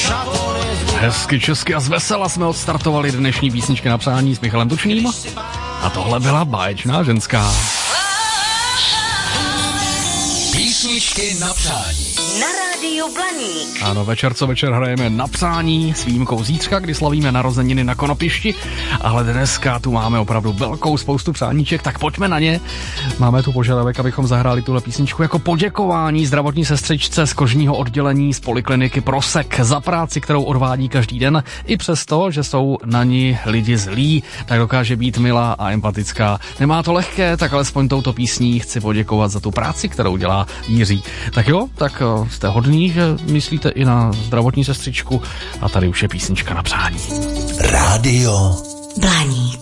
Hezky česky a zvesela jsme odstartovali dnešní písničky na přání s Michalem Tučným. A tohle byla báječná ženská. Písničky na přání. Na rádiu Blaník. Ano, večer co večer hrajeme na přání s výjimkou zítřka, kdy slavíme narozeniny na Konopišti, ale dneska tu máme opravdu velkou spoustu přáníček, tak pojďme na ně. Máme tu požadavek, abychom zahráli tuhle písničku jako poděkování zdravotní sestřičce z kožního oddělení z polikliniky Prosek za práci, kterou odvádí každý den, i přesto, že jsou na ní lidi zlí, tak dokáže být milá a empatická. Nemá to lehké, tak alespoň touto písní chci poděkovat za tu práci, kterou dělá Jiří. Tak jo, tak jste hodný, že myslíte i na zdravotní sestřičku a tady už je písnička na přání. Rádio Blaník.